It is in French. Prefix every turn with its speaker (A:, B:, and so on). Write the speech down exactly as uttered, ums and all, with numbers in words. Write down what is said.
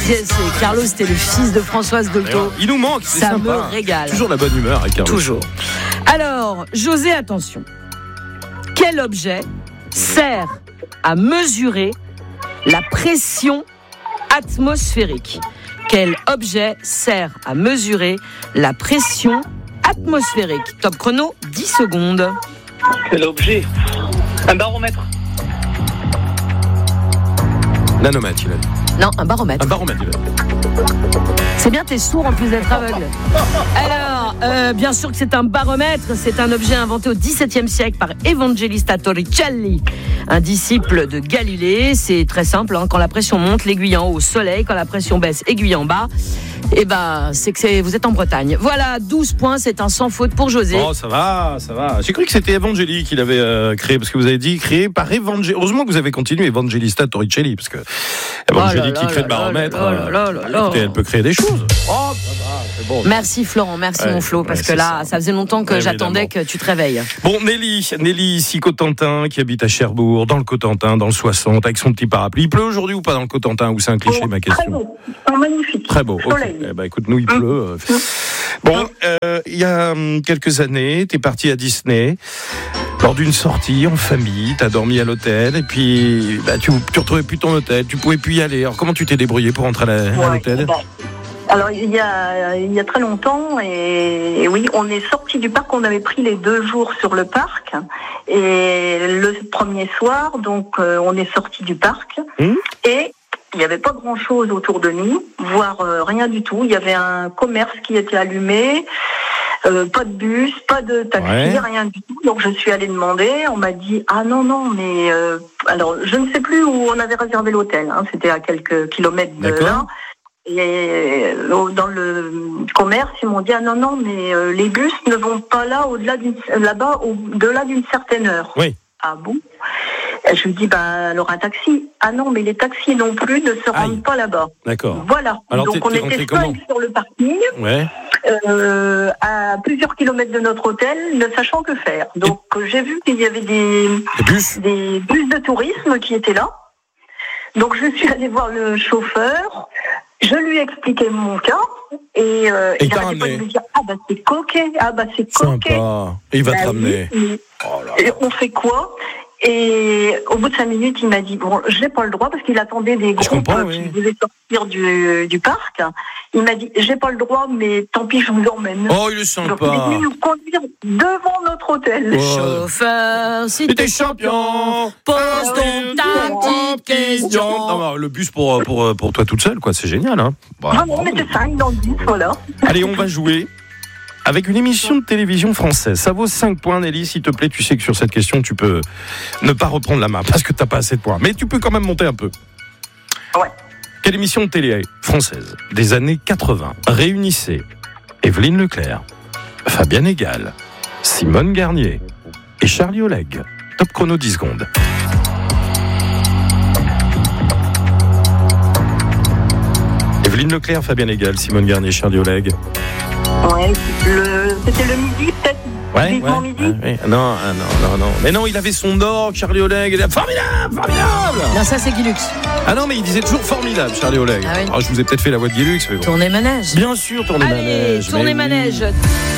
A: c'est, c'est, Carlos, c'était le fils de Françoise Dolto.
B: Il nous manque, c'est
A: ça
B: sympa.
A: me régale.
B: Toujours la bonne humeur avec Carlos.
A: Toujours. Alors, José, attention. Quel objet sert à mesurer la pression atmosphérique? Quel objet sert à mesurer la pression atmosphérique? Top chrono, dix secondes.
C: Quel objet? Un baromètre.
B: Nanomètre, il a dit.
A: Non, un baromètre.
B: Un baromètre, il a dit.
A: C'est bien, t'es sourd en plus d'être aveugle. Alors, euh, bien sûr que c'est un baromètre. C'est un objet inventé au dix-septième siècle par Evangelista Torricelli, un disciple de Galilée. C'est très simple, hein. Quand la pression monte, l'aiguille en haut, soleil. Quand la pression baisse, aiguille en bas. Eh ben, c'est que c'est, vous êtes en Bretagne. Voilà, douze points, c'est un sans faute pour José.
B: Oh, ça va, ça va. J'ai cru que c'était Evangeli qui l'avait euh, créé, parce que vous avez dit créé par Evangeli. Heureusement que vous avez continué Evangelista Torricelli, parce que Evangeli
A: oh là
B: qui
A: là
B: crée le baromètre,
A: là là là là là.
B: Écoutez, elle peut créer des choses. Oh, ça va, c'est bon.
A: Merci Florent, merci
B: ouais,
A: mon Flo, parce
B: ouais,
A: que là,
B: ça.
A: ça faisait longtemps que
B: Ouais,
A: j'attendais
B: évidemment.
A: que tu te réveilles.
B: Bon, Nelly, Nelly ici Cotentin, qui habite à Cherbourg, dans le Cotentin, dans le soixante, avec son petit parapluie. Il pleut aujourd'hui ou pas dans le Cotentin, ou c'est un cliché,
D: Oh,
B: ma
D: très
B: question?
D: beau, oh, magnifique.
B: Très beau. Ok.
D: Soleil.
B: Eh ben, écoute, nous il pleut. euh. Bon, euh, il y a hum, quelques années, t'es parti à Disney. Lors d'une sortie en famille, t'as dormi à l'hôtel et puis bah, tu, tu retrouvais plus ton hôtel, tu pouvais plus y aller. Alors comment tu t'es débrouillé pour rentrer à, la, à
D: Ouais,
B: l'hôtel?
D: bah, alors il y a il y a très longtemps et, et oui, on est sorti du parc. On avait pris les deux jours sur le parc et le premier soir, donc euh, on est sorti du parc
B: Mmh.
D: et il n'y avait pas grand-chose autour de nous, voire euh, rien du tout. Il y avait un commerce qui était allumé. Euh, pas de bus, pas de taxi,
B: Ouais.
D: rien du tout. Donc je suis allée demander. On m'a dit ah non non mais euh, alors je ne sais plus où on avait réservé l'hôtel. Hein, c'était à quelques kilomètres de
B: D'accord.
D: là. Et euh, dans le commerce ils m'ont dit ah non non mais euh, les bus ne vont pas là au-delà d'une là-bas au-delà d'une certaine heure.
B: Oui.
D: Ah bon? Et je lui dis bah alors un taxi. Ah non mais les taxis non plus ne se rendent
B: Aïe.
D: pas là-bas.
B: D'accord.
D: Voilà.
B: Alors,
D: donc
B: t'es-
D: on
B: t'es
D: était
B: rentré comment?
D: seuls sur le parking.
B: Ouais.
D: Euh, à plusieurs kilomètres de notre hôtel, ne sachant que faire. Donc euh, j'ai vu qu'il y avait des,
B: Les bus.
D: des bus de tourisme qui étaient là. Donc je suis allée voir le chauffeur, je lui ai expliqué mon cas et, euh,
B: Et
D: il
B: t'as
D: arrêtait pas de
B: ramené.
D: me dire ah bah c'est coquet, ah bah c'est coquet.
B: Sympa. Et il va te
D: Bah
B: ramener.
D: oui, oui.
B: Oh là
D: Et
B: là.
D: on fait quoi? Et au bout de cinq minutes, il m'a dit bon, j'ai pas le droit parce qu'il attendait des groupes
B: comprends,
D: qui
B: oui.
D: voulaient sortir du, du parc. Il m'a dit j'ai pas le droit, mais tant pis, je vous emmène.
B: Oh, il est
D: Donc il est
B: sympa.
D: venu nous conduire devant notre hôtel.
B: Oh.
A: Chauffeur, si
B: T'es
A: t'es
B: champion.
A: pose donc ta petite question.
B: Non, mais le bus pour, pour, pour toi toute seule, quoi. C'est génial, hein. Bah,
D: Ah non, on était cinq dans le bus, voilà.
B: Allez, on va jouer avec une émission de télévision française. Ça vaut cinq points, Nelly. S'il te plaît, tu sais que sur cette question, tu peux ne pas reprendre la main parce que t'as pas assez de points. Mais tu peux quand même monter un peu.
D: Ouais.
B: Quelle émission de télé française des années quatre-vingts réunissait Evelyne Leclerc, Fabienne Egal, Simone Garnier et Charlie Oleg? Top chrono dix secondes. Evelyne Leclerc, Fabienne Egal, Simone Garnier, Charlie Oleg.
D: Ouais, le, c'était le midi, peut-être.
B: Ouais,
D: Vivement
B: ouais,
D: midi.
B: ouais, ouais. Non, ah, non, non, non. Mais non, il avait son orgue, Charlie Oleg. Il était formidable, formidable.
A: Non, ça c'est Guilux.
B: Ah non, mais il disait toujours formidable, Charlie Oleg.
A: Ah oui.
B: Alors, je vous ai peut-être fait la voix de Guilux, mais bon.
A: Tournez manège.
B: Bien sûr, tournez
A: Allez,
B: manège.
A: tournez
B: mais oui.
A: manège.